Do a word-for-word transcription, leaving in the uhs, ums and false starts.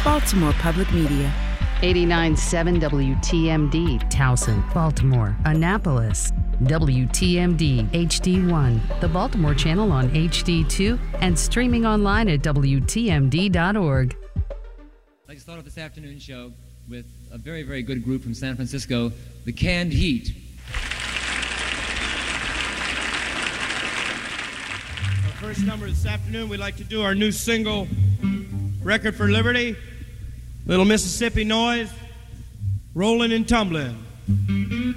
Baltimore Public Media. eighty-nine point seven W T M D, Towson, Baltimore, Annapolis. W T M D H D one, the Baltimore channel on H D two, and streaming online at W T M D dot org. I'd like to start off this afternoon show with a very, very good group from San Francisco, the Canned Heat. Our first number this afternoon, we'd like to do our new single, Record for Liberty, Little Mississippi Noise, Rolling and Tumbling.